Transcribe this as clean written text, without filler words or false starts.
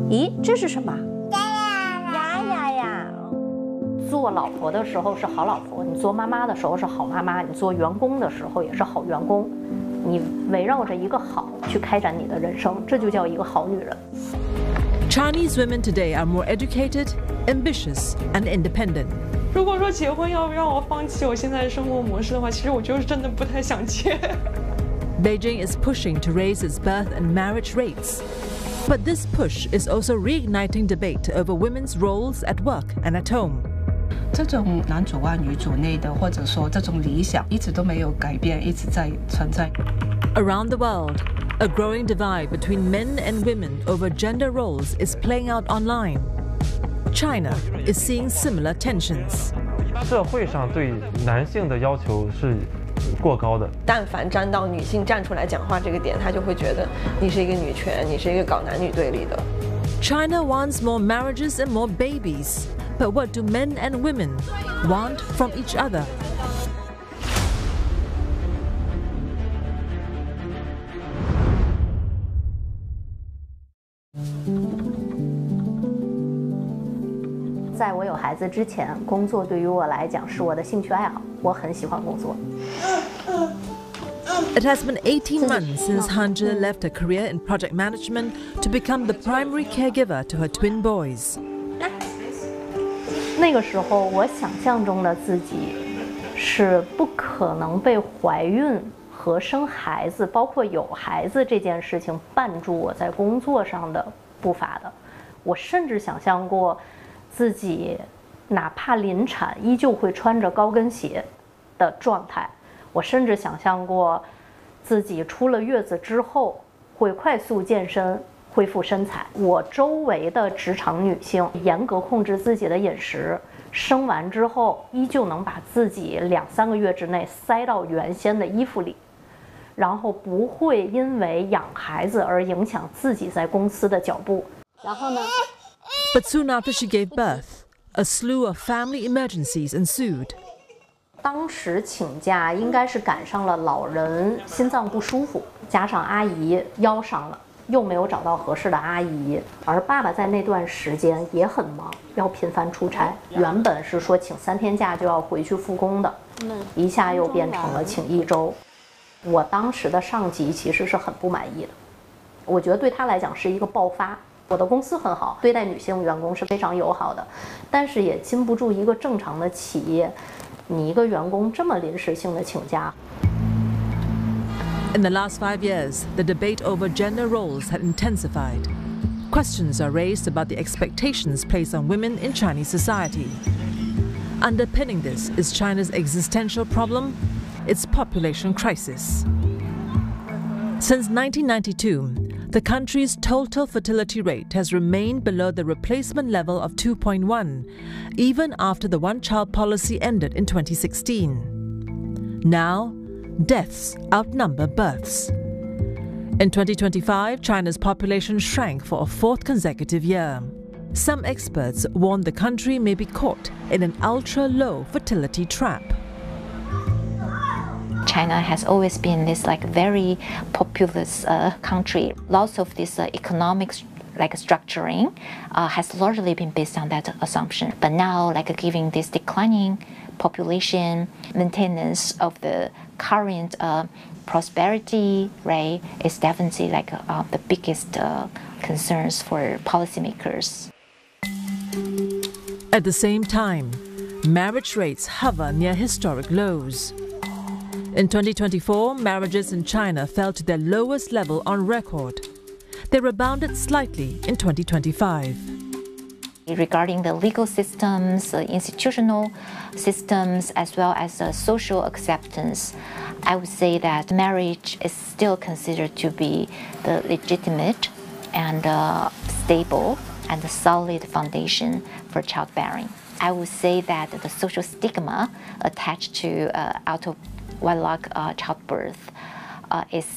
咦，这是什么？丫丫呀！做老婆的时候是好老婆，你做妈妈的时候是好妈妈，你做员工的时候也是好员工。你围绕着一个好去开展你的人生，这就叫一个好女人。 Chinese women today are more educated, ambitious, and independent. 如果说结婚要让我放弃我现在的生活模式的话，其实我就是真的不太想结。 Beijing is pushing to raise its birth and marriage rates. But this push is also reigniting debate over women's roles at work and at home. 这种男主外女主内的，或者说这种理想，一直都没有改变，一直在存在。 Around the world, a growing divide between men and women over gender roles is playing out online. China is seeing similar tensions. 社会上对男性的要求是过高的。 但凡沾到女性站出来讲话这个点，他就会觉得你是一个女权，你是一个搞男女对立的。 China wants more marriages and more babies. But what do men and women want from each other? 在我有孩子之前，工作对于我来讲是我的兴趣爱好，我很喜欢工作。 It has been 18 months since Hanje left her career in project management to become the primary caregiver to her twin boys. 那个时候，我想象中的自己是不可能被怀孕和生孩子，包括有孩子这件事情绊住我在工作上的步伐的。我甚至想象过自己哪怕临产依旧会穿着高跟鞋的状态。我甚至想象过自己出了月子之后会快速健身恢复身材。我周围的职场女性严格控制自己的饮食，生完之后依旧能把自己2-3个月之内塞到原先的衣服里，然后不会因为养孩子而影响自己在公司的脚步。然后呢 But soon after she gave birth, a slew of family emergencies ensued. 当时请假应该是赶上了老人心脏不舒服，加上阿姨腰伤了，又没有找到合适的阿姨，而爸爸在那段时间也很忙，要频繁出差。原本是说请3天假就要回去复工的，一下又变成了请1周。我当时的上级其实是很不满意的，我觉得对他来讲是一个爆发。我的公司很好，对待女性员工是非常友好的，但是也禁不住一个正常的企业，你一个员工这么临时性的请假。 In the last 5 years, the debate over gender roles had intensified. Questions are raised about the expectations placed on women in Chinese society. Underpinning this is China's existential problem, its population crisis. Since 1992, the country's total fertility rate has remained below the replacement level of 2.1, even after the one-child policy ended in 2016. Now, deaths outnumber births. In 2025, China's population shrank for a 4th consecutive year. Some experts warn the country may be caught in an ultra-low fertility trap. China has always been this very populous country. Lots of this economic structuring has largely been based on that assumption. But now, given this declining population, maintenance of the current prosperity rate is definitely the biggest concerns for policymakers. At the same time, marriage rates hover near historic lows. In 2024, marriages in China fell to their lowest level on record. They rebounded slightly in 2025. Regarding the legal systems, institutional systems, as well as social acceptance, I would say that marriage is still considered to be the legitimate and stable and solid foundation for childbearing. I would say that the social stigma attached to out of wedlock childbirth is